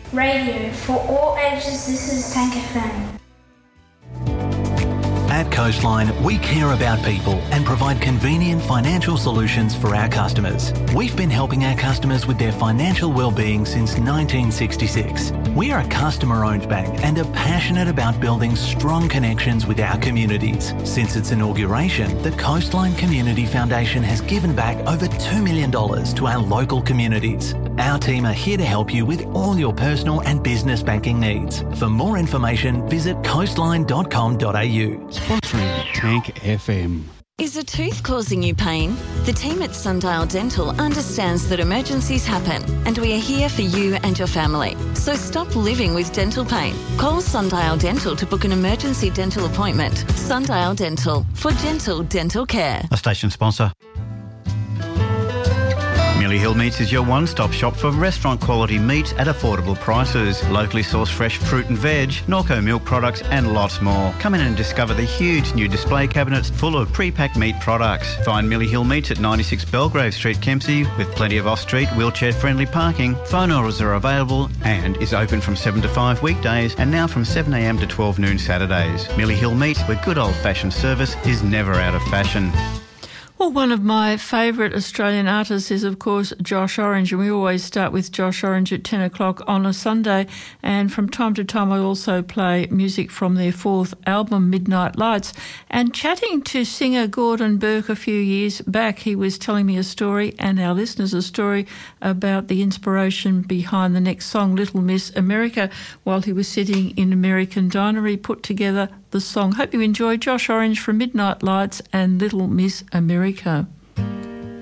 Radio for all ages. This is Tank FM. At Coastline, we care about people and provide convenient financial solutions for our customers. We've been helping our customers with their financial well-being since 1966. We are a customer-owned bank and are passionate about building strong connections with our communities. Since its inauguration, the Coastline Community Foundation has given back over $2 million to our local communities. Our team are here to help you with all your personal and business banking needs. For more information, visit coastline.com.au. Sponsoring Tank FM. Is a tooth causing you pain? The team at Sundial Dental understands that emergencies happen and we are here for you and your family. So stop living with dental pain. Call Sundial Dental to book an emergency dental appointment. Sundial Dental, for gentle dental care. A station sponsor. Millie Hill Meats is your one-stop shop for restaurant quality meats at affordable prices. Locally sourced fresh fruit and veg, Norco milk products and lots more. Come in and discover the huge new display cabinets full of pre-packed meat products. Find Millie Hill Meats at 96 Belgrave Street, Kempsey, with plenty of off-street wheelchair-friendly parking. Phone orders are available and is open from 7 to 5 weekdays and now from 7am to 12 noon Saturdays. Millie Hill Meats, where good old-fashioned service is never out of fashion. Well, one of my favourite Australian artists is, of course, Josh Orange, and we always start with Josh Orange at 10 o'clock on a Sunday, and from time to time I also play music from their fourth album, Midnight Lights. And chatting to singer Gordon Burke a few years back, he was telling me a story, and our listeners a story, about the inspiration behind the next song, Little Miss America. While he was sitting in American Diner, he put together the song. Hope you enjoy Josh Orange from Midnight Lights and Little Miss America.